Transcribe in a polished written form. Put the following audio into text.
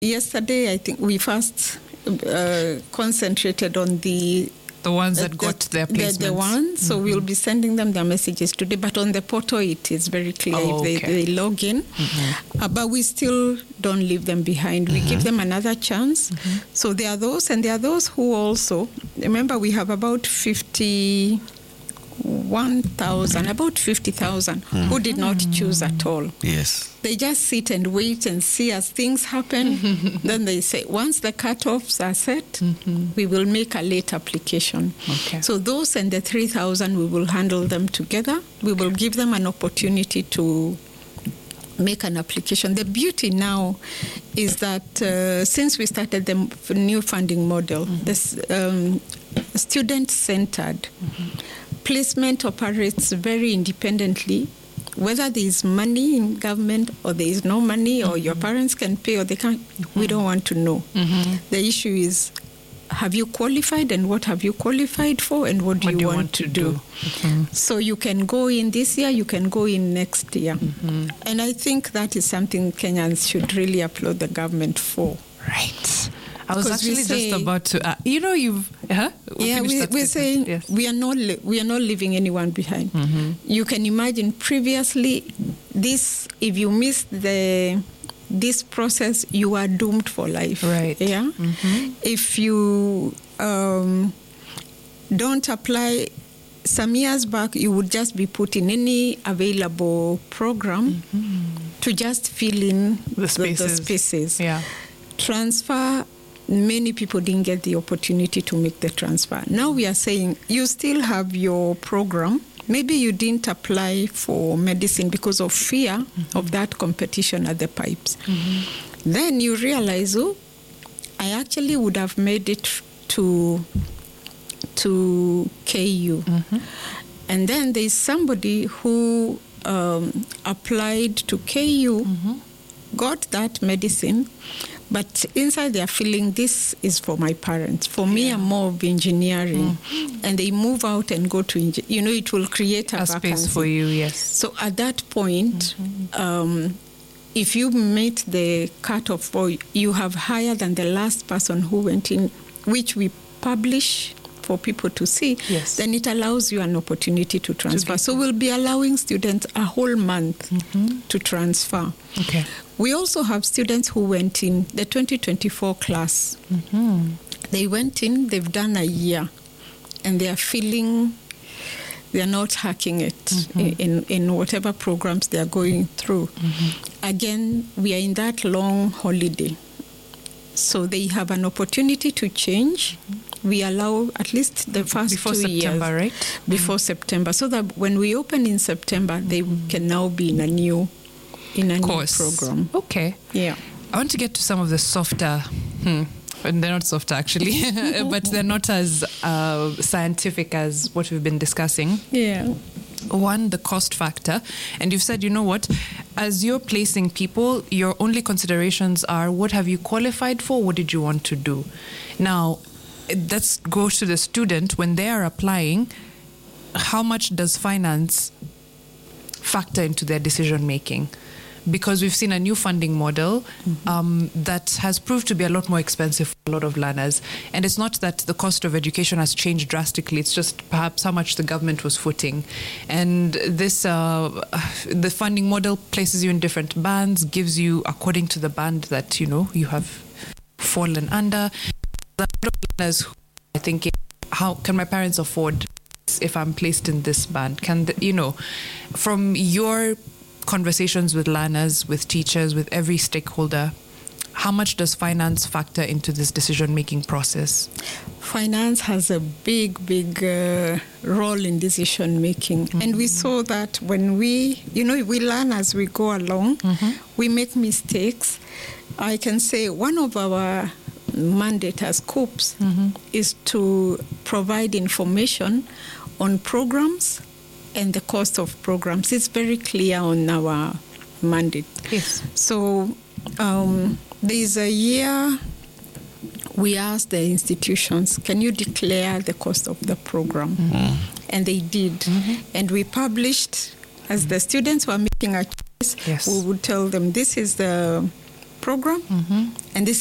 Yesterday, I think we first concentrated on the ones that got their placements. The ones, so we'll be sending them their messages today. But on the portal, it is very clear if they log in. But we still don't leave them behind. We give them another chance. So there are those, and there are those who also, remember we have about 50,000 who did not choose at all. Yes. They just sit and wait and see as things happen. Then they say, once the cutoffs are set, we will make a late application. Okay. So those and the 3,000, we will handle them together. We will give them an opportunity to make an application. The beauty now is that since we started the new funding model, this student-centered placement operates very independently. Whether there is money in government or there is no money or your parents can pay or they can't, we don't want to know. The issue is, have you qualified and what have you qualified for and what do you want to do? So you can go in this year, you can go in next year. And I think that is something Kenyans should really applaud the government for. Right. I was actually just about to, we're saying yes. we are not leaving anyone behind. You can imagine previously, if you missed this process, you are doomed for life. Right. Yeah. If you don't apply, some years back, you would just be put in any available program to just fill in the spaces. Yeah. Transfer. Many people didn't get the opportunity to make the transfer. Now we are saying you still have your program. Maybe you didn't apply for medicine because of fear of that competition at the pipes. Then you realize, I actually would have made it to KU. And then there's somebody who applied to KU, got that medicine, but inside they are feeling this is for my parents. For me, I'm more of engineering. And they move out and go to, it will create a space for you, yes. So at that point, if you meet the cutoff or you have higher than the last person who went in, which we publish for people to see, then it allows you an opportunity to transfer. So we'll be allowing students a whole month to transfer. Okay. We also have students who went in the 2024 class. They went in, they've done a year, and they are feeling they're not hacking it in whatever programs they are going through. Again, we are in that long holiday. So they have an opportunity to change. We allow at least the first before 2 September, years. Right? Before September, so that when we open in September, they can now be in a new course. New program. Okay. Yeah. I want to get to some of the softer, and they're not softer actually, but they're not as scientific as what we've been discussing. Yeah. One, the cost factor. And you've said, as you're placing people, your only considerations are what have you qualified for? What did you want to do? Now, let's go to the student. When they are applying, how much does finance factor into their decision making? Because we've seen a new funding model that has proved to be a lot more expensive for a lot of learners. And it's not that the cost of education has changed drastically. It's just perhaps how much the government was footing. And this, the funding model places you in different bands, gives you according to the band that, you have fallen under. A lot of learners who are thinking, how can my parents afford if I'm placed in this band? From your conversations with learners, with teachers, with every stakeholder, how much does finance factor into this decision-making process? Finance has a big role in decision-making. And we saw that when we learn as we go along, we make mistakes. I can say one of our mandate as COOPs is to provide information on programs and the cost of programs. It's very clear on our mandate. Yes. So there's a year we asked the institutions, can you declare the cost of the program? And they did. And we published, as the students were making a choice, we would tell them this is the program, and this